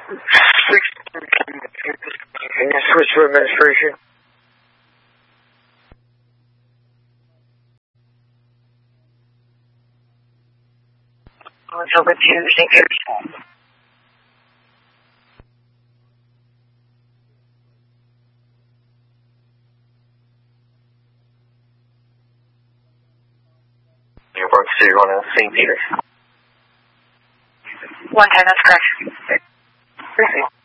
Can you switch to administration? October 2, Airport 01 in St. Peter. 110, that's correct.